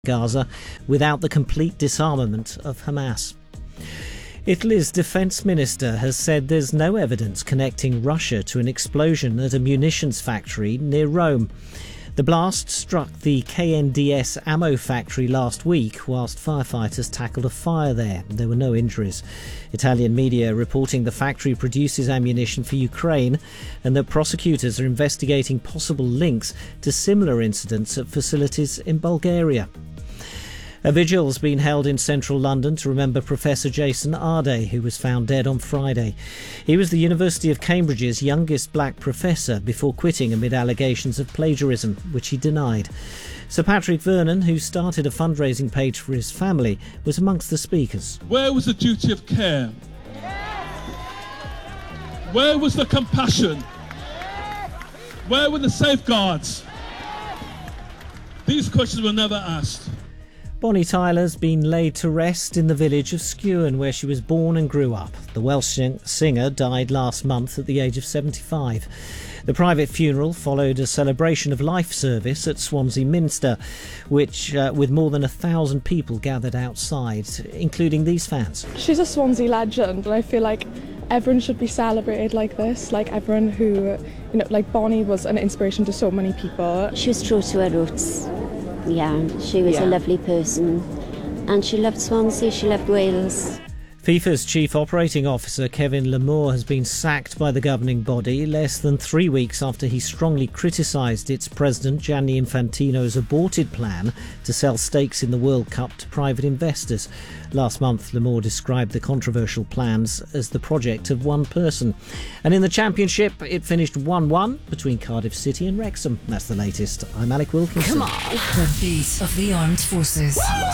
Gaza without the complete disarmament of Hamas. Italy's defence minister has said there's no evidence connecting Russia to an explosion at a munitions factory near Rome. The blast struck the KNDS ammo factory last week whilst firefighters tackled a fire there. There were no injuries. Italian media reporting the factory produces ammunition for Ukraine and that prosecutors are investigating possible links to similar incidents at facilities in Bulgaria. A vigil's been held in central London to remember Professor Jason Arday, who was found dead on Friday. He was the University of Cambridge's youngest black professor before quitting amid allegations of plagiarism, which he denied. Sir Patrick Vernon, who started a fundraising page for his family, was amongst the speakers. Where was the duty of care? Where was the compassion? Where were the safeguards? These questions were never asked. Bonnie Tyler's been laid to rest in the village of Skewen, where she was born and grew up. The Welsh singer died last month at the age of 75. The private funeral followed a celebration of life service at Swansea Minster, which with more than 1,000 people gathered outside, including these fans. She's a Swansea legend, and I feel like everyone should be celebrated like this. Like everyone who, like Bonnie was an inspiration to so many people. She was true to her roots. Yeah, she was a lovely person, and she loved Swansea, she loved Wales. FIFA's chief operating officer Kevin Lamore has been sacked by the governing body less than 3 weeks after he strongly criticised its president Gianni Infantino's aborted plan to sell stakes in the World Cup to private investors. Last month, Lamore described the controversial plans as the project of one person. And in the Championship, it finished 1-1 between Cardiff City and Wrexham. That's the latest. I'm Alec Wilkinson. Come on. The beat of the armed forces.